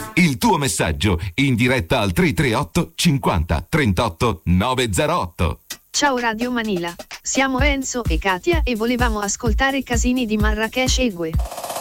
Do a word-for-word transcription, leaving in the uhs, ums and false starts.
Il tuo messaggio in diretta al tre tre otto cinquanta trentotto novecentotto. Ciao Radio Manila, siamo Enzo e Katia e volevamo ascoltare Casini di Marrakesh Egue.